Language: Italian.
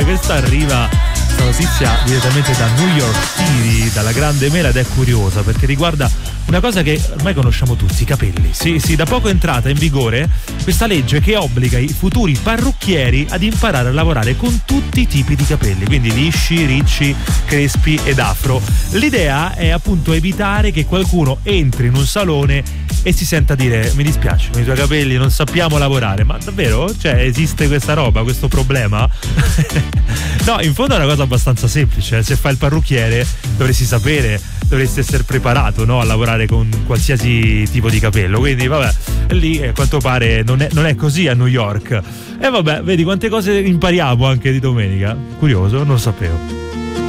questa arriva, questa notizia direttamente da New York City, dalla Grande Mela, ed è curiosa perché riguarda una cosa che ormai conosciamo tutti, i capelli. Sì, da poco è entrata in vigore questa legge che obbliga i futuri parrucchieri ad imparare a lavorare con tutti i tipi di capelli, quindi lisci, ricci, crespi ed afro. L'idea è appunto evitare che qualcuno entri in un salone e si senta dire: mi dispiace, con i tuoi capelli non sappiamo lavorare. Ma davvero? Cioè, esiste questa roba, questo problema? No, in fondo è una cosa abbastanza semplice. Se fai il parrucchiere dovresti sapere, dovresti essere preparato, no, a lavorare con qualsiasi tipo di capello. Quindi vabbè, lì a quanto pare non è così a New York. E vabbè, vedi quante cose impariamo anche di domenica. Curioso, non lo sapevo.